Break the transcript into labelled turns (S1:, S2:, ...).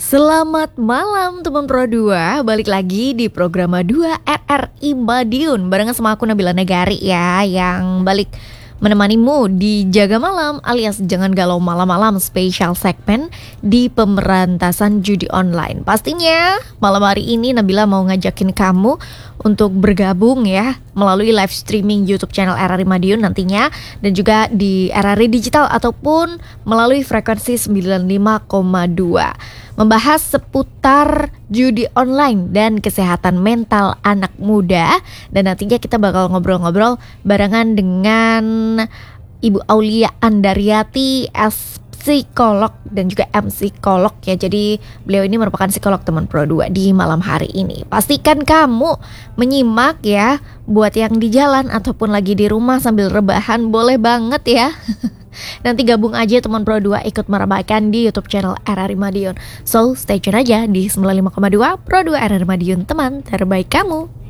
S1: Selamat malam teman Pro 2, balik lagi di program 2 RRI Madiun barengan sama aku Nabila Negari ya, yang balik menemanimu di Jaga Malam alias Jangan Galau Malam-Malam spesial segmen di pemberantasan judi online. Pastinya malam hari ini Nabila mau ngajakin kamu untuk bergabung ya melalui live streaming YouTube channel RRI Madiun nantinya, dan juga di RRI Digital ataupun melalui frekuensi 95,2, membahas seputar judi online dan kesehatan mental anak muda. Dan nantinya kita bakal ngobrol-ngobrol barengan dengan Ibu Aulia Andariati, psikolog dan juga psikolog ya. Jadi beliau ini merupakan psikolog teman Pro 2 di malam hari ini. Pastikan kamu menyimak ya, buat yang di jalan ataupun lagi di rumah sambil rebahan boleh banget ya. Nanti gabung aja teman Pro 2 ikut meramaikan di YouTube channel RRI Madiun. So stay tune aja di 95,2 Pro 2 RRI Madiun, teman terbaik kamu.